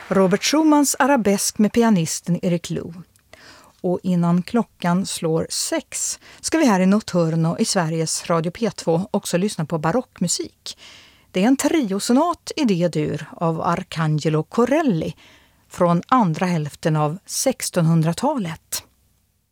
Robert Schumans arabesk med pianisten Eric Lou. Och innan klockan slår 6 ska vi här i Notturno i Sveriges Radio P2 också lyssna på barockmusik. Det är en triosonat i D-dur av Arcangelo Corelli från andra hälften av 1600-talet.